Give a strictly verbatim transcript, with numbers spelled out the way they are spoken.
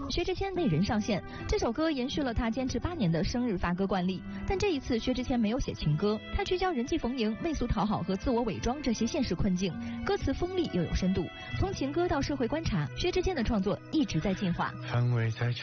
薛之谦为人上线，这首歌延续了他坚持八年的生日发歌惯例，但这一次薛之谦没有写情歌，他聚焦人际逢迎、媚俗讨好和自我伪装这些现实困境，歌词锋利又有深度。从情歌到社会观察，薛之谦的创作一直在进化。 范围在